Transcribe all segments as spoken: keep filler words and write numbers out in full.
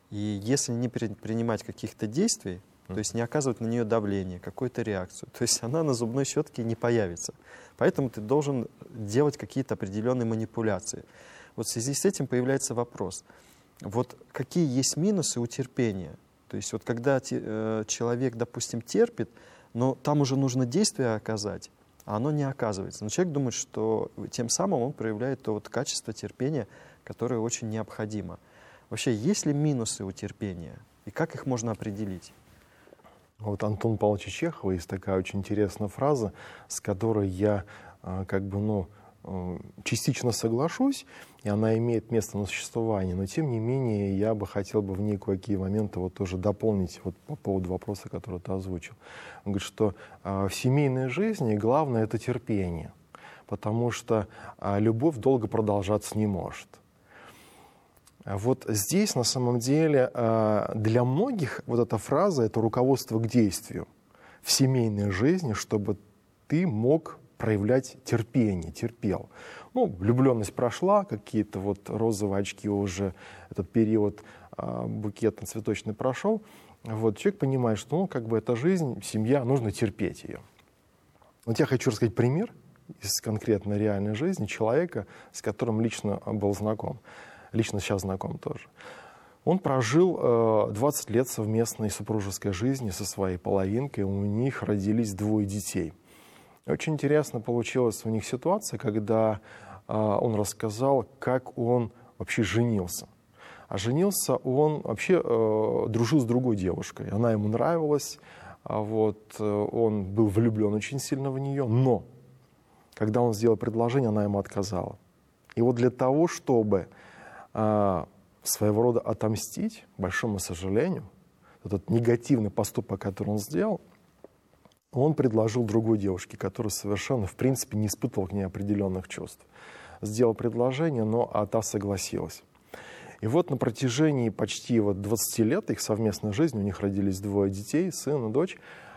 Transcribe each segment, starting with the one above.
И если не предпринимать каких-то действий, то есть не оказывать на нее давление, какую-то реакцию, то есть она на зубной щетке не появится. Поэтому ты должен делать какие-то определенные манипуляции. Вот в связи с этим появляется вопрос. Вот какие есть минусы у терпения? То есть вот когда э, человек, допустим, терпит, но там уже нужно действие оказать, а оно не оказывается. Но человек думает, что тем самым он проявляет то вот качество терпения, которое очень необходимо. Вообще, есть ли минусы у терпения? И как их можно определить? Вот Антон Павлович Чехова есть такая очень интересная фраза, с которой я э, как бы, ну, э, частично соглашусь, и она имеет место на существование, но тем не менее я бы хотел бы в ней кое-какие моменты вот тоже дополнить вот по поводу вопроса, который ты озвучил. Он говорит, что э, в семейной жизни главное — это терпение, потому что э, любовь долго продолжаться не может. Вот здесь, на самом деле, для многих вот эта фраза — это руководство к действию в семейной жизни, чтобы ты мог проявлять терпение, терпел. Ну, влюбленность прошла, какие-то вот розовые очки уже, этот период букетно-цветочный прошел. Вот человек понимает, что, ну, как бы это жизнь, семья, нужно терпеть ее. Вот я хочу рассказать пример из конкретной реальной жизни человека, с которым лично был знаком. Лично сейчас знаком тоже. Он прожил э, двадцать лет совместной супружеской жизни со своей половинкой, у них родились двое детей. И очень интересно получилась у них ситуация, когда э, он рассказал, как он вообще женился. А женился он вообще э, дружил с другой девушкой, она ему нравилась, а вот, э, он был влюблен очень сильно в нее, но когда он сделал предложение, она ему отказала. И вот для того, чтобы своего рода отомстить, к большому сожалению, этот негативный поступок, который он сделал, он предложил другой девушке, которая совершенно, в принципе, не испытывала к ней определенных чувств. Сделал предложение, но а та согласилась. И вот на протяжении почти вот двадцати лет их совместной жизни, у них родились двое детей, сын и дочь,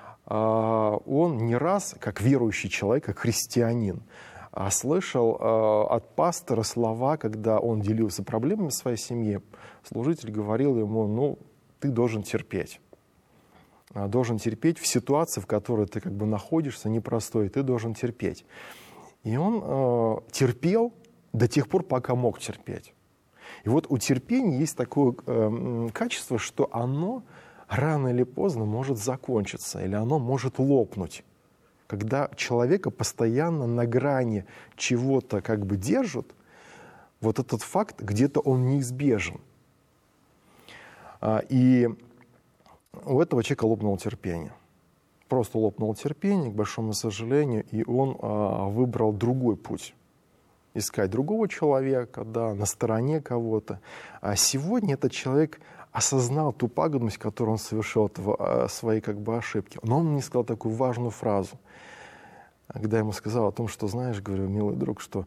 он не раз, как верующий человек, как христианин, слышал э, от пастора слова, когда он делился проблемами в своей семье, служитель говорил ему, ну, ты должен терпеть. Должен терпеть в ситуации, в которой ты как бы находишься, непростой, ты должен терпеть. И он э, терпел до тех пор, пока мог терпеть. И вот у терпения есть такое э, качество, что оно рано или поздно может закончиться, или оно может лопнуть. Когда человека постоянно на грани чего-то как бы держат, вот этот факт где-то он неизбежен. И у этого человека лопнуло терпение. Просто лопнуло терпение, к большому сожалению, и он выбрал другой путь. Искать другого человека, да, на стороне кого-то. А сегодня этот человек осознал ту пагубность, которую он совершил, в своей как бы ошибке. Но он мне сказал такую важную фразу. Когда я ему сказал о том, что, знаешь, говорю, милый друг, что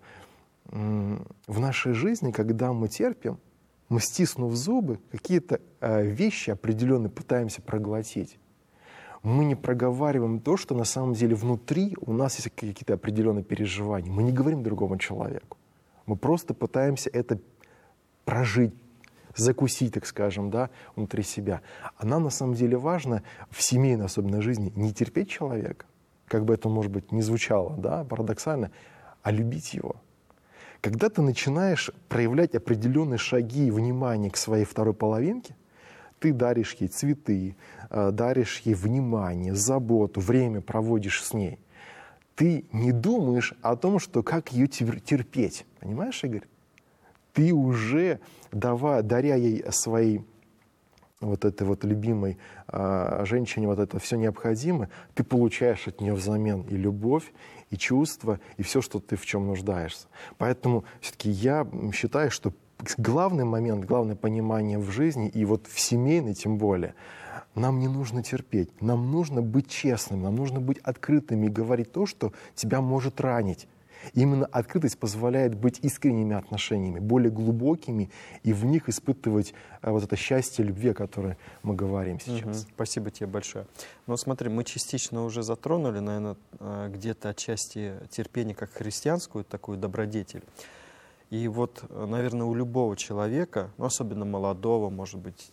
м- в нашей жизни, когда мы терпим, мы, стиснув зубы, какие-то э, вещи определенные пытаемся проглотить. Мы не проговариваем то, что на самом деле внутри у нас есть какие-то определенные переживания. Мы не говорим другому человеку. Мы просто пытаемся это прожить, закусить, так скажем, да, внутри себя. А нам на самом деле важно в семейной особенной жизни не терпеть человека, как бы это, может быть, не звучало, да, парадоксально, а любить его. Когда ты начинаешь проявлять определенные шаги и внимание к своей второй половинке, ты даришь ей цветы, даришь ей внимание, заботу, время проводишь с ней. Ты не думаешь о том, что как ее терпеть. Понимаешь, Игорь? Ты уже, давая, даря ей свои вот этой вот любимой э, женщине вот это все необходимое, ты получаешь от нее взамен и любовь, и чувства, и все, что ты в чем нуждаешься. Поэтому все-таки я считаю, что главный момент, главное понимание в жизни, и вот в семейной тем более, нам не нужно терпеть, нам нужно быть честным, нам нужно быть открытыми и говорить то, что тебя может ранить. Именно открытость позволяет быть искренними отношениями, более глубокими, и в них испытывать а, вот это счастье любви, о которой мы говорим сейчас. Угу. Спасибо тебе большое. Ну, смотри, мы частично уже затронули, наверное, где-то отчасти терпение как христианскую такую добродетель. И вот, наверное, у любого человека, ну, особенно молодого, может быть,